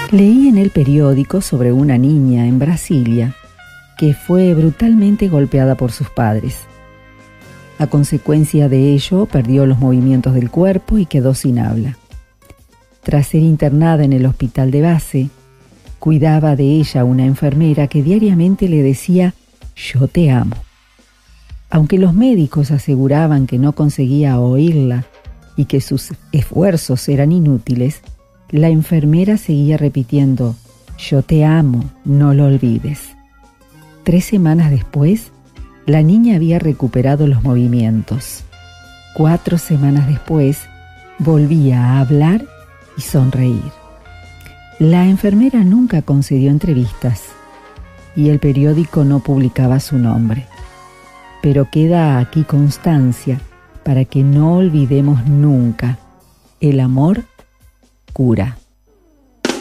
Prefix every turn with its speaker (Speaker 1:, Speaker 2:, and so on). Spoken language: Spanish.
Speaker 1: Leí en el periódico sobre una niña en Brasilia que fue brutalmente golpeada por sus padres. A consecuencia de ello, perdió los movimientos del cuerpo y quedó sin habla. Tras ser internada en el hospital de base, cuidaba de ella una enfermera que diariamente le decía: «Yo te amo». Aunque los médicos aseguraban que no conseguía oírla y que sus esfuerzos eran inútiles, la enfermera seguía repitiendo: «Yo te amo, no lo olvides». 3 semanas después, la niña había recuperado los movimientos. 4 semanas después, volvía a hablar y sonreír. La enfermera nunca concedió entrevistas y el periódico no publicaba su nombre. Pero queda aquí constancia para que no olvidemos nunca: el amor cura.